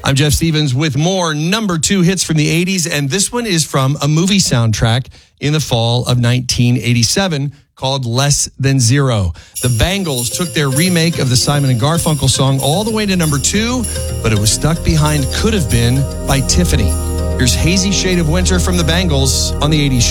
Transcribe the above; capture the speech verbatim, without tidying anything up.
I'm Jeff Stevens with more number two hits from the eighties, and this one is from a movie soundtrack in the fall of nineteen eighty-seven called Less Than Zero. The Bangles took their remake of the Simon and Garfunkel song all the way to number two, but it was stuck behind Could Have Been by Tiffany. Here's Hazy Shade of Winter from the Bangles on the eighties Show.